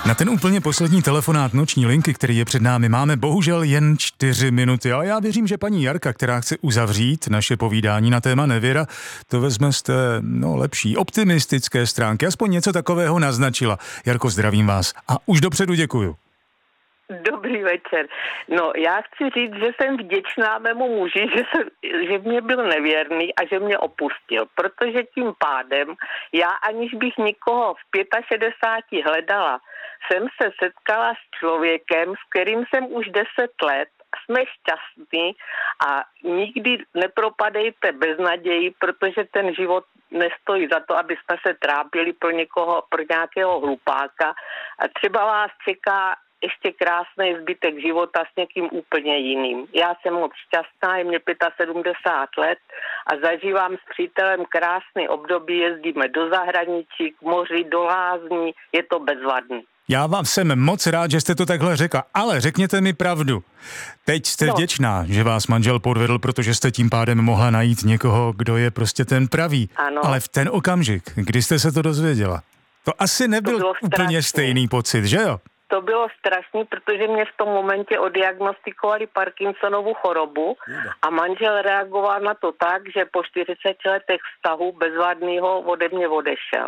Na ten úplně poslední telefonát noční linky, který je před námi, máme bohužel jen 4 minuty, ale já věřím, že paní Jarka, která chce uzavřít naše povídání na téma nevěra, to vezme z té, lepší, optimistické stránky, aspoň něco takového naznačila. Jarko, zdravím vás a už dopředu děkuju. Dobrý večer. No, já chci říct, že jsem vděčná mému muži, že mě byl nevěrný a že mě opustil, protože tím pádem já, aniž bych nikoho v 65 hledala, jsem se setkala s člověkem, s kterým jsem už 10 let, jsme šťastní a nikdy nepropadejte bez naději, protože ten život nestojí za to, aby jsme se trápili pro nějakého hlupáka a třeba vás čeká ještě krásný zbytek života s někým úplně jiným. Já jsem moc šťastná, je mě 75 let a zažívám s přítelem krásný období, jezdíme do zahraničí, k moři, do lázní, je to bezvadný. Já vám jsem moc rád, že jste to takhle řekla, ale řekněte mi pravdu. Teď jste vděčná, že vás manžel podvedl, protože jste tím pádem mohla najít někoho, kdo je prostě ten pravý. Ano. Ale v ten okamžik, kdy jste se to dozvěděla, to asi nebyl úplně stejný pocit, že jo? To bylo strašný, protože mě v tom momentě odiagnostikovali Parkinsonovu chorobu a manžel reagoval na to tak, že po 40 letech vztahu bezvadného ode mě odešel.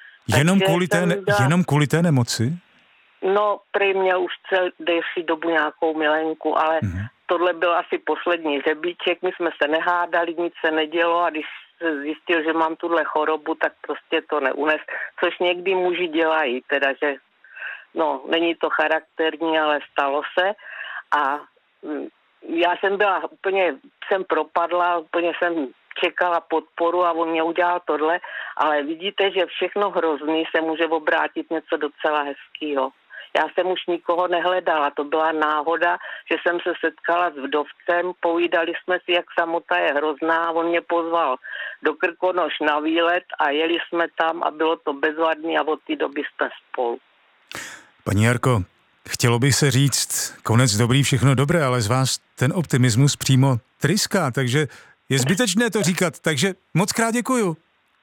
Jenom kvůli té nemoci? No, prý měl už delší dobu nějakou milenku, ale tohle byl asi poslední řebíček, my jsme se nehádali, nic se nedělo a když se zjistil, že mám tuhle chorobu, tak prostě to neunes, což někdy muži dělají, teda, že není to charakterní, ale stalo se a já jsem propadla, úplně jsem čekala podporu a on mě udělal tohle, ale vidíte, že všechno hrozný se může obrátit něco docela hezkýho. Já jsem už nikoho nehledala, to byla náhoda, že jsem se setkala s vdovcem, povídali jsme si, jak samota je hrozná a on mě pozval do Krkonoš na výlet a jeli jsme tam a bylo to bezvadný a od té doby jsme spolu. Paní Jarko, chtělo by se říct konec dobrý, všechno dobré, ale z vás ten optimismus přímo tryská, takže je zbytečné to říkat, takže moc krát děkuju.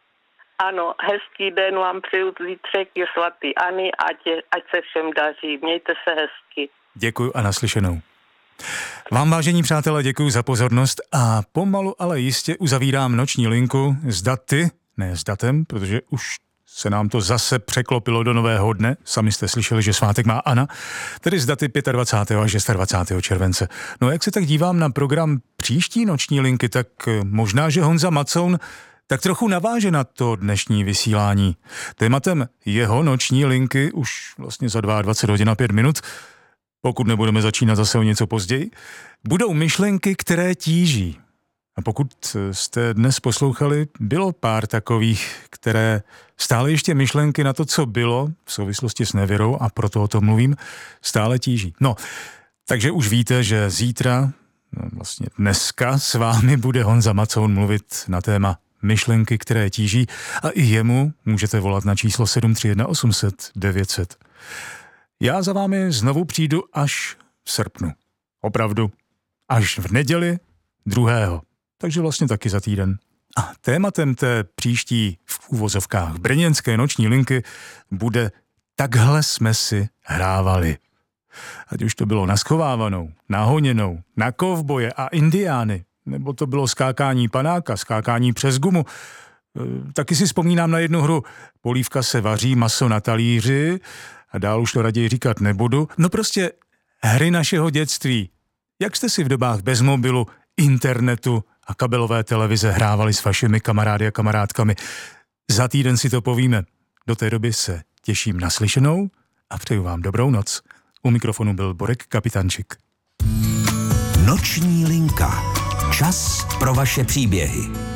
Ano, hezký den vám přeju, zítřek je svatý Ani, ať se všem daří, mějte se hezky. Děkuju a naslyšenou. Vám, vážení přátelé, děkuju za pozornost a pomalu, ale jistě uzavírám noční linku s daty, ne s datem, protože už se nám to zase překlopilo do nového dne. Sami jste slyšeli, že svátek má Anna, tedy z daty 25. až 26. července. No jak se tak dívám na program příští noční linky, tak možná, že Honza Macoun tak trochu naváže na to dnešní vysílání. Tématem jeho noční linky už vlastně za 22 hodin a 5 minut, pokud nebudeme začínat zase o něco později, budou myšlenky, které tíží. A pokud jste dnes poslouchali, bylo pár takových, které stále ještě myšlenky na to, co bylo v souvislosti s nevěrou, a proto o tom mluvím, stále tíží. No, takže už víte, že zítra, vlastně dneska s vámi bude Honza Macoun mluvit na téma myšlenky, které tíží, a i jemu můžete volat na číslo 731 800 900. Já za vámi znovu přijdu až v srpnu. Opravdu. Až v neděli 2. Takže vlastně taky za týden. A tématem té příští v uvozovkách brněnské noční linky bude Takhle jsme si hrávali. Ať už to bylo na schovávanou, na honěnou, na kovboje a indiány, nebo to bylo skákání panáka, skákání přes gumu. Taky si vzpomínám na jednu hru. Polívka se vaří, maso na talíři a dál už to raději říkat nebudu. No prostě hry našeho dětství. Jak jste si v dobách bez mobilu, internetu a kabelové televize hrávali s vašimi kamarády a kamarádkami? Za týden si to povíme. Do té doby se těším na slyšenou a přeju vám dobrou noc. U mikrofonu byl Borek Kapitančik. Noční linka. Čas pro vaše příběhy.